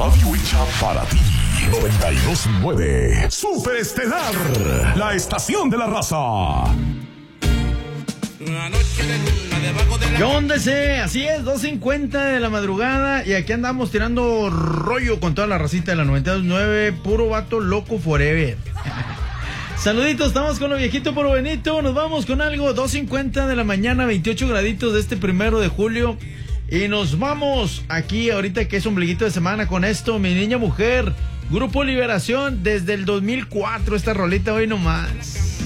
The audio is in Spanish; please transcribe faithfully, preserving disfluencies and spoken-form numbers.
radio hecha para ti. noventa y dos punto nueve Super Estelar, la estación de la raza. ¿Qué onda ese? Así es, dos cincuenta de la madrugada y aquí andamos tirando rollo con toda la racita de la noventa y dos punto nueve, puro vato loco forever. Saluditos, estamos con lo viejito puro Benito, nos vamos con algo, dos cincuenta de la mañana, veintiocho graditos de este primero de julio y nos vamos aquí ahorita que es ombliguito de semana con esto, Mi Niña Mujer, Grupo Liberación desde el dos mil cuatro, esta rolita hoy nomás.